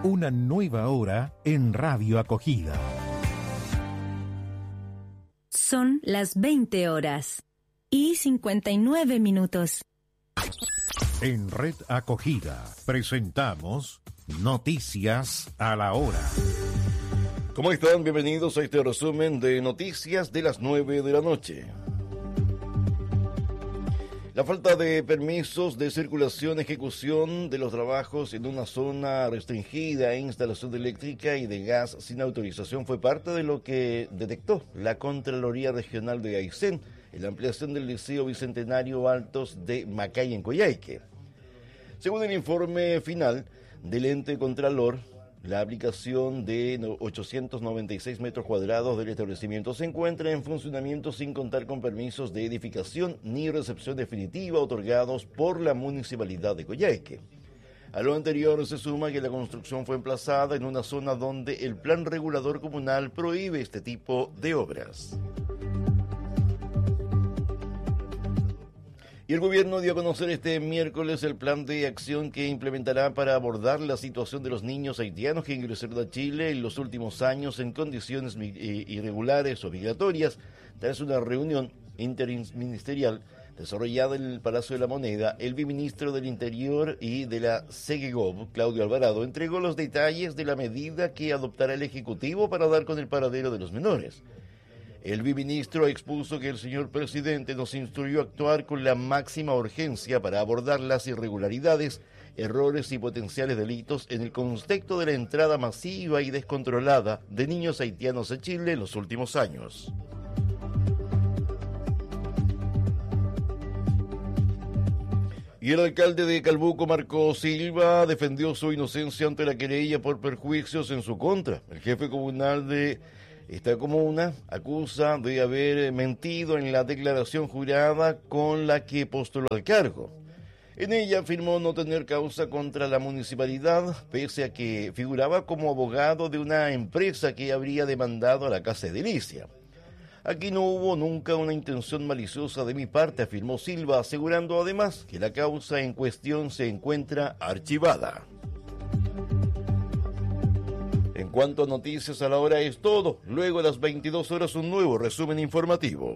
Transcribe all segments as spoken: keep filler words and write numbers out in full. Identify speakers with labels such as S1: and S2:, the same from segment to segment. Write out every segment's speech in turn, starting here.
S1: Una nueva hora en Radio Acogida.
S2: Son las veinte horas y cincuenta y nueve minutos.
S1: En Red Acogida presentamos Noticias a la Hora.
S3: ¿Cómo están? Bienvenidos a este resumen de noticias de las nueve de la noche. La falta de permisos de circulación, ejecución de los trabajos en una zona restringida e instalación eléctrica y de gas sin autorización fue parte de lo que detectó la Contraloría Regional de Aysén en la ampliación del Liceo Bicentenario Altos de Macay en Coyhaique. Según el informe final del ente Contralor, la aplicación de ochocientos noventa y seis metros cuadrados del establecimiento se encuentra en funcionamiento sin contar con permisos de edificación ni recepción definitiva otorgados por la Municipalidad de Coyhaique. A lo anterior se suma que la construcción fue emplazada en una zona donde el Plan Regulador Comunal prohíbe este tipo de obras. Y el gobierno dio a conocer este miércoles el plan de acción que implementará para abordar la situación de los niños haitianos que ingresaron a Chile en los últimos años en condiciones irregulares o migratorias, tras una reunión interministerial desarrollada en el Palacio de la Moneda. El viceministro del Interior y de la SEGEGOV, Claudio Alvarado, entregó los detalles de la medida que adoptará el Ejecutivo para dar con el paradero de los menores. El viceministro expuso que el señor presidente nos instruyó a actuar con la máxima urgencia para abordar las irregularidades, errores y potenciales delitos en el contexto de la entrada masiva y descontrolada de niños haitianos a Chile en los últimos años. Y el alcalde de Calbuco, Marco Silva, defendió su inocencia ante la querella por perjuicios en su contra. El jefe comunal de esta comuna acusa de haber mentido en la declaración jurada con la que postuló al cargo. En ella afirmó no tener causa contra la municipalidad, pese a que figuraba como abogado de una empresa que habría demandado a la Casa Edilicia. Aquí no hubo nunca una intención maliciosa de mi parte, afirmó Silva, asegurando además que la causa en cuestión se encuentra archivada. En cuanto a noticias a la hora es todo. Luego a las veintidós horas un nuevo resumen informativo.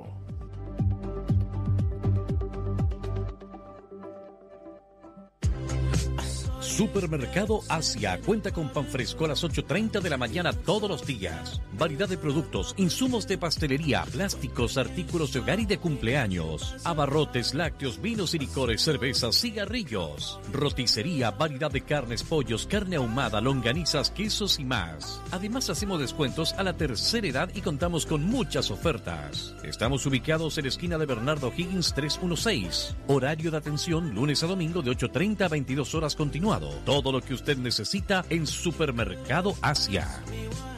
S4: Supermercado Asia cuenta con pan fresco a las ocho treinta de la mañana todos los días. Variedad de productos, insumos de pastelería, plásticos, artículos de hogar y de cumpleaños. Abarrotes, lácteos, vinos y licores, cervezas, cigarrillos. Roticería, variedad de carnes, pollos, carne ahumada, longanizas, quesos y más. Además hacemos descuentos a la tercera edad y contamos con muchas ofertas. Estamos ubicados en la esquina de Bernardo Higgins trescientos dieciséis. Horario de atención lunes a domingo de ocho treinta a veintidós horas continuado. Todo lo que usted necesita en Supermercado Asia.